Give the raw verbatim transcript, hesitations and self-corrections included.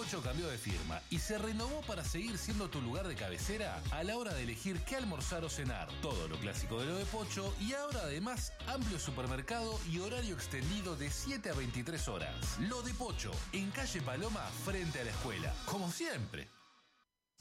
Pocho cambió de firma y se renovó para seguir siendo tu lugar de cabecera a la hora de elegir qué almorzar o cenar. Todo lo clásico de lo de Pocho y ahora además amplio supermercado y horario extendido de siete a veintitrés horas. Lo de Pocho, en calle Paloma, frente a la escuela. Como siempre.